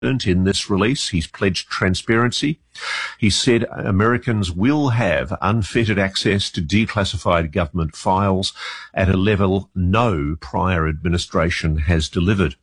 in this release. He's pledged transparency. He said Americans will have unfettered access to declassified government files at a level no prior administration has delivered.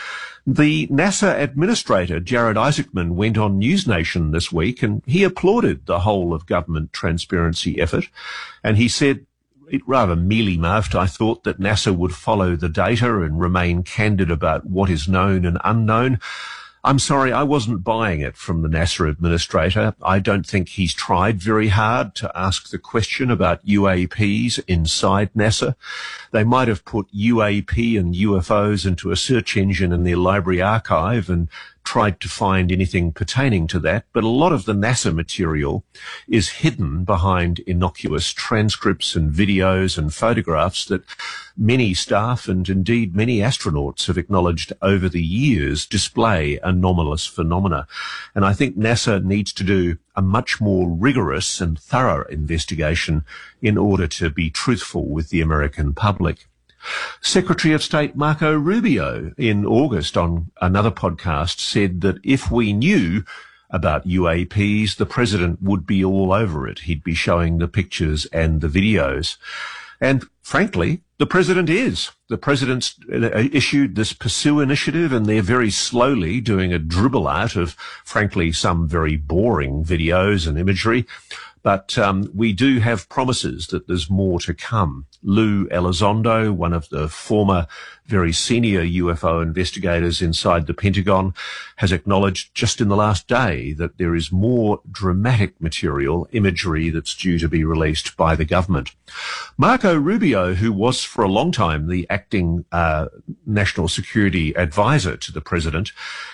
The NASA administrator, Jared Isaacman, went on News Nation this week and he applauded the whole of government transparency effort. And he said, it rather mealy-mouthed, I thought, that NASA would follow the data and remain candid about what is known and unknown. I'm sorry, I wasn't buying it from the NASA administrator. I don't think he's tried very hard to ask the question about UAPs inside NASA. They might have put UAP and UFOs into a search engine in their library archive and tried to find anything pertaining to that, but a lot of the NASA material is hidden behind innocuous transcripts and videos and photographs that many staff and indeed many astronauts have acknowledged over the years display anomalous phenomena. And I think NASA needs to do a much more rigorous and thorough investigation in order to be truthful with the American public. Secretary of State Marco Rubio in August on another podcast said that if we knew about UAPs, the president would be all over it. He'd be showing the pictures and the videos. And frankly, the president is. The president's issued this Pursue initiative and they're very slowly doing a dribble out of, frankly, some very boring videos and imagery. But we do have promises that there's more to come. Lou Elizondo, one of the former very senior UFO investigators inside the Pentagon, has acknowledged just in the last day that there is more dramatic material, imagery that's due to be released by the government. Marco Rubio, who was for a long time the acting national security advisor to the president,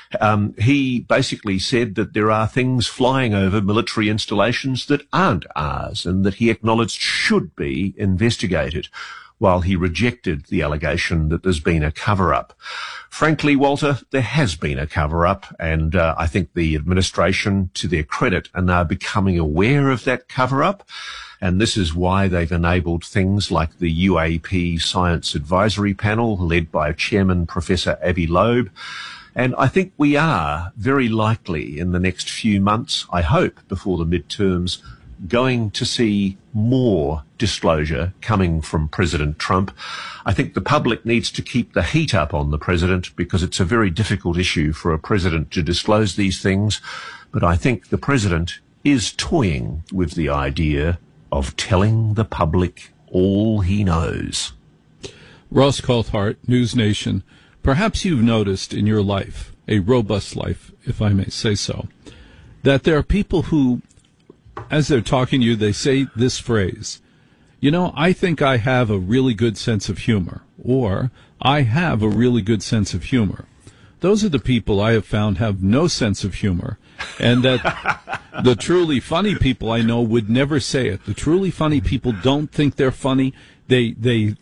he basically said that there are things flying over military installations that aren't ours and that he acknowledged should be investigated, while he rejected the allegation that there's been a cover-up. Frankly, Walter, there has been a cover-up, and I think the administration, to their credit, are now becoming aware of that cover-up, and this is why they've enabled things like the UAP Science Advisory Panel, led by Chairman Professor Avi Loeb. And I think we are very likely in the next few months, I hope, before the midterms, going to see more disclosure coming from President Trump. I think the public needs to keep the heat up on the president because it's a very difficult issue for a president to disclose these things. But I think the president is toying with the idea of telling the public all he knows. Ross Coulthart, News Nation. Perhaps you've noticed in your life, a robust life, if I may say so, that there are people who, as they're talking to you, they say this phrase, you know, I think I have a really good sense of humor, or I have a really good sense of humor. Those are the people I have found have no sense of humor, and that the truly funny people I know would never say it. The truly funny people don't think they're funny. They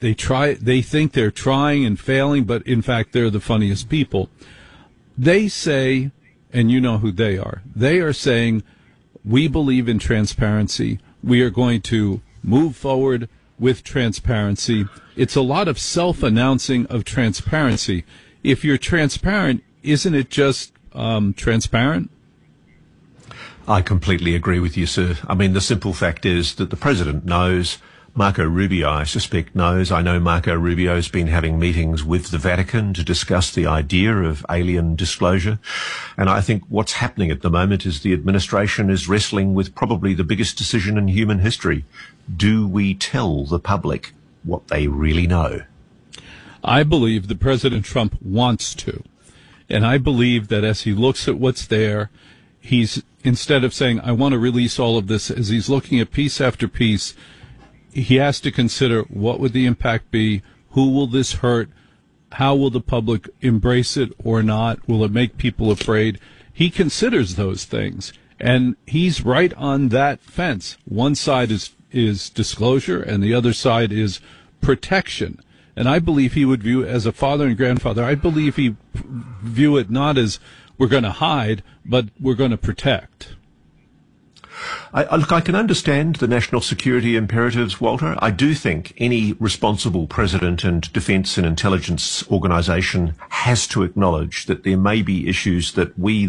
think they're trying and failing, but in fact they're the funniest people. They say, and you know who they are saying, we believe in transparency. We are going to move forward with transparency. It's a lot of self-announcing of transparency. If you're transparent, isn't it just transparent? I completely agree with you, sir. I mean, the simple fact is that the president knows. Marco Rubio, I suspect, knows. I know Marco Rubio's been having meetings with the Vatican to discuss the idea of alien disclosure. And I think what's happening at the moment is the administration is wrestling with probably the biggest decision in human history. Do we tell the public what they really know? I believe that President Trump wants to. And I believe that as he looks at what's there, he's, instead of saying, I want to release all of this, as he's looking at piece after piece, he has to consider what would the impact be, who will this hurt, how will the public embrace it or not, will it make people afraid? He considers those things, and he's right on that fence. One side is disclosure, and the other side is protection. And I believe he would view, as a father and grandfather, I believe he view it not as we're going to hide, but we're going to protect. Look, I can understand the national security imperatives, Walter. I do think any responsible president and defence and intelligence organisation has to acknowledge that there may be issues that we,